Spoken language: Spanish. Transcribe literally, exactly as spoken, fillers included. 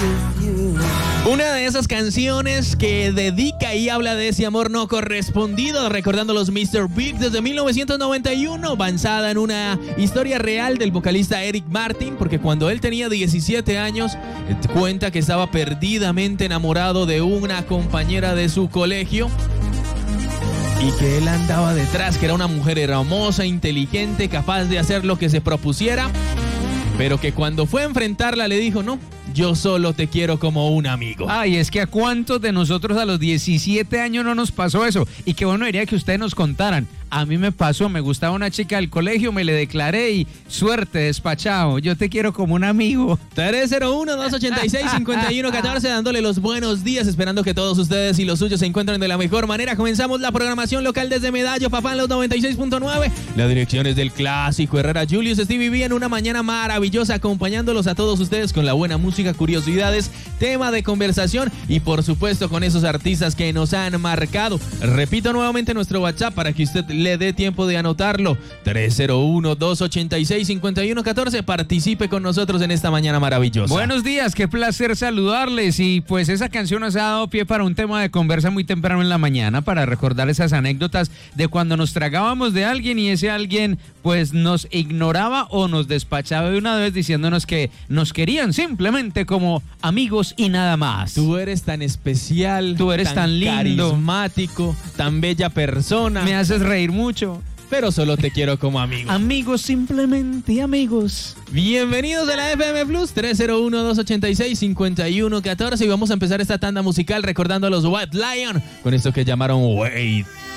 Una de esas canciones que dedica y habla de ese amor no correspondido, recordando los mister Big desde mil novecientos noventa y uno, basada en una historia real del vocalista Eric Martin, porque cuando él tenía diecisiete años, cuenta que estaba perdidamente enamorado de una compañera de su colegio y que él andaba detrás, que era una mujer hermosa, inteligente, capaz de hacer lo que se propusiera, pero que cuando fue a enfrentarla le dijo: no, yo solo te quiero como un amigo. Ay, es que a cuántos de nosotros a los diecisiete años no nos pasó eso. Y qué bueno sería que ustedes nos contaran. A mí me pasó, me gustaba una chica del colegio, me le declaré y suerte, despachado. Yo te quiero como un amigo. tres cero uno, dos ochenta y seis, cincuenta y uno catorce, dándole los buenos días, esperando que todos ustedes y los suyos se encuentren de la mejor manera. Comenzamos la programación local desde Medallo, papá, en los noventa y seis punto nueve. La dirección es del clásico Herrera Julius Stevie B, en una mañana maravillosa, acompañándolos a todos ustedes con la buena música, curiosidades, tema de conversación y por supuesto con esos artistas que nos han marcado. Repito nuevamente nuestro WhatsApp para que usted le dé tiempo de anotarlo: tres cero uno, dos ochenta y seis, cincuenta y uno catorce. Participe con nosotros en esta mañana maravillosa. Buenos días, qué placer saludarles. Y pues esa canción nos ha dado pie para un tema de conversa muy temprano en la mañana, para recordar esas anécdotas de cuando nos tragábamos de alguien y ese alguien pues nos ignoraba o nos despachaba de una vez diciéndonos que nos querían simplemente como amigos y nada más. Tú eres tan especial, tú eres tan, tan lindo, carismático, tan bella persona. Me haces reír mucho, pero solo te quiero como amigo. Amigos, simplemente amigos. Bienvenidos a la F M Plus, tres cero uno, dos ochenta y seis, cincuenta y uno catorce. Y vamos a empezar esta tanda musical recordando a los White Lion con esto que llamaron Wait.